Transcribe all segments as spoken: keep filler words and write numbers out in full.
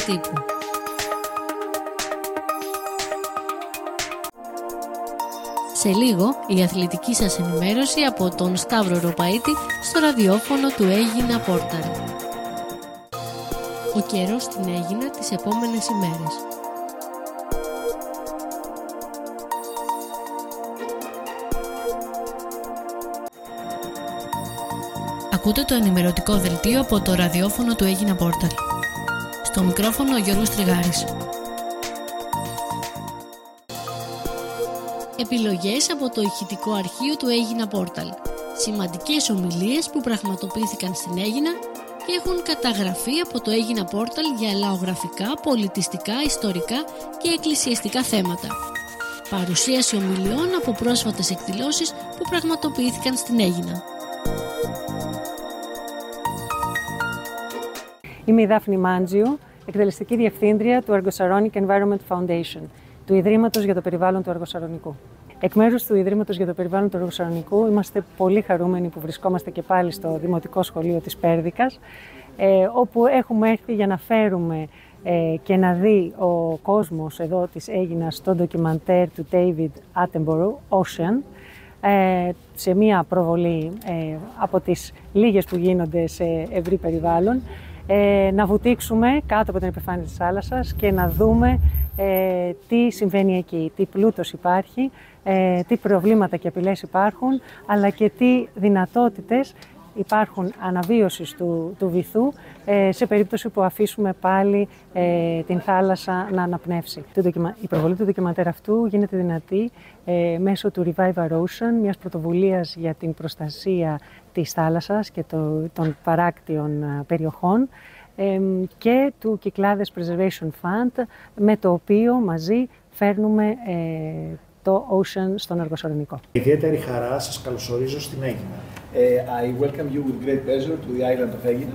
τύπου. Σε λίγο η αθλητική σας ενημέρωση από τον Σταύρο Ροπαίτη στο ραδιόφωνο του Αίγινα Πόρταλ. Ο καιρός στην Αίγινα τις επόμενες ημέρες. Ακούτε το ενημερωτικό δελτίο από το ραδιόφωνο του Αίγινα Πόρταλ. Στο μικρόφωνο ο Γιώργος Τριγάρης. Επιλογές από το ηχητικό αρχείο του Αίγινα Πόρταλ. Σημαντικές ομιλίες που πραγματοποιήθηκαν στην Αίγινα και έχουν καταγραφεί από το Αίγινα Πόρταλ για λαογραφικά, πολιτιστικά, ιστορικά και εκκλησιαστικά θέματα. Παρουσίαση ομιλιών από πρόσφατες εκδηλώσεις που πραγματοποιήθηκαν στην Αίγινα. Είμαι η Δάφνη Μάντζιου, εκτελεστική διευθύντρια του Argosaronic Environment Foundation, του Ιδρύματος για το Περιβάλλον του Αργοσαρονικού. Εκ μέρους του Ιδρύματος για το Περιβάλλον του Αργοσαρονικού είμαστε πολύ χαρούμενοι που βρισκόμαστε και πάλι στο Δημοτικό Σχολείο της Πέρδικας, ε, όπου έχουμε έρθει για να φέρουμε ε, και να δει ο κόσμος εδώ της Αίγινας το ντοκιμαντέρ του David Attenborough, Ocean, ε, σε μία προβολή ε, από τις λίγες που γίνονται σε ευρύ περιβάλλον, ε, να βουτήξουμε κάτω από την επιφάνεια της θάλασσας και να δούμε ε, τι συμβαίνει εκεί, τι πλούτος υπάρχει, ε, τι προβλήματα και απειλές υπάρχουν, αλλά και τι δυνατότητες υπάρχουν αναβίωσης του, του βυθού ε, σε περίπτωση που αφήσουμε πάλι ε, την θάλασσα να αναπνεύσει. Η προβολή του ντοκιμαντέρ αυτού γίνεται δυνατή ε, μέσω του Revive Our Ocean, μιας πρωτοβουλίας για την προστασία της θάλασσας και το, των παράκτιων ε, περιοχών, ε, και του Κυκλάδες Preservation Fund, με το οποίο μαζί φέρνουμε ε, το Ocean στον Αργοσαρονικό. Ιδιαίτερη χαρά σας καλωσορίζω στην Αίγινα. Uh, I welcome you with great pleasure to the island of Aegina.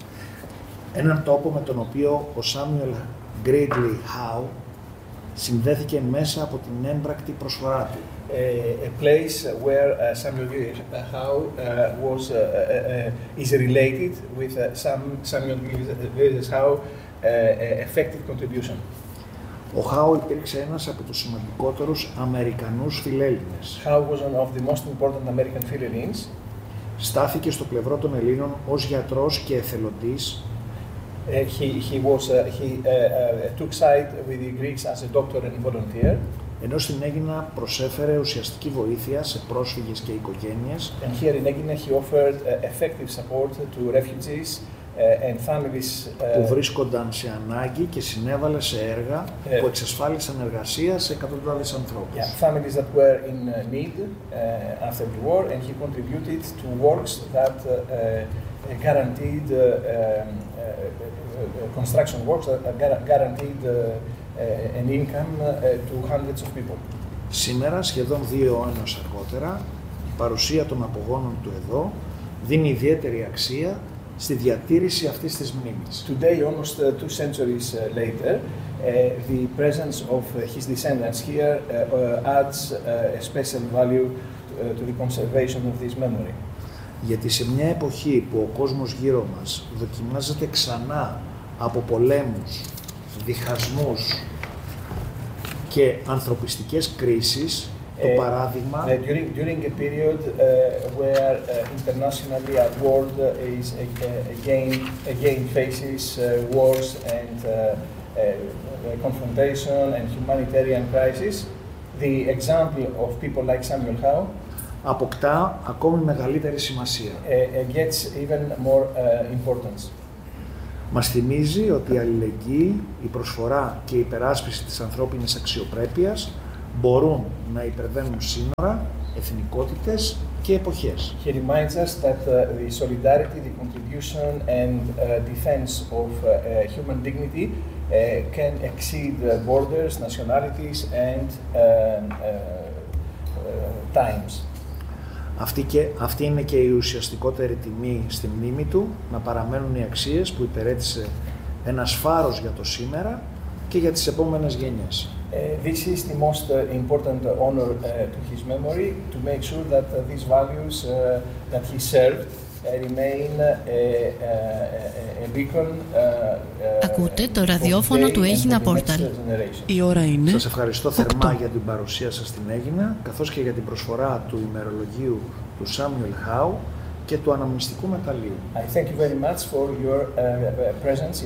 Έναν τόπο με τον οποίο ο Samuel Gridley Howe συνδέθηκε μέσα από την έμπρακτη προσφορά του. Uh, a place where uh, Samuel Gridley Howe uh, was, uh, uh, uh, is related with uh, some Samuel Gridley Howe uh, effective contribution. Ο Howe υπήρξε ένας από τους σημαντικότερους Αμερικανούς φιλέλληνες. Howe was one of the most important American Philhellenes. Στάθηκε στο πλευρό των Ελλήνων ως γιατρός και εθελοντής. Uh, he he was uh, he uh, uh, took side with the Greeks as a doctor and volunteer. Ενώ στην Αίγινα προσέφερε ουσιαστική βοήθεια σε πρόσφυγες και οικογένειες. And here in Aegina he offered uh, effective support to refugees uh, and families uh, που βρίσκονταν σε ανάγκη και συνέβαλε σε έργα uh, που εξασφάλισαν εργασία σε εκατοντάδες ανθρώπους. Yeah, families that were in need uh, after the war, and he contributed to works that uh, uh, guaranteed uh, um, uh, construction works that guaranteed uh, uh, an income uh, to hundreds of people. Σήμερα, σχεδόν δύο αιώνες αργότερα, η παρουσία των απογόνων του εδώ δίνει ιδιαίτερη αξία στη διατήρηση αυτής της μνήμης. Today, almost uh, two centuries uh, later, uh, the presence of uh, his descendants here uh, uh, adds uh, a special value uh, to the conservation of this memory. Γιατί σε μια εποχή που ο κόσμος γύρω μας δοκιμάζεται ξανά από πολέμους, διχασμούς και ανθρωπιστικές κρίσεις, το uh, παράδειγμα... Uh, during, during a period uh, where uh, internationally our world uh, is uh, again, again faces uh, wars and uh, uh, confrontation and humanitarian crisis, the example of people like Samuel Howe αποκτά ακόμη μεγαλύτερη σημασία. Uh, gets even more uh, importance. Μας θυμίζει ότι η αλληλεγγύη, η προσφορά και η υπεράσπιση της ανθρώπινης αξιοπρέπειας μπορούν να υπερβαίνουν σύνορα, εθνικότητες και εποχές. He reminds us that uh, the solidarity, the contribution and uh, defense of uh, uh, human dignity uh, can exceed uh, borders, nationalities and uh, uh, uh, times. Αυτή, και, αυτή είναι και η ουσιαστικότερη τιμή στη μνήμη του, να παραμένουν οι αξίες που υπηρέτησε ένας φάρος για το σήμερα και για τις επόμενες γενιές. Uh, this is the most uh, important honor uh, to his memory, to make sure that uh, these values uh, that he served remain a, a, a beacon. Ακούτε το ραδιόφωνο του Έγινα Πόρταλ. Η ώρα είναι. Σας ευχαριστώ θερμά για την παρουσία σας στην Έγινα, καθώς και για την προσφορά του ημερολογίου του Samuel Howe και του αναμνηστικού μεταλλείου. I thank you very much for your uh, presence in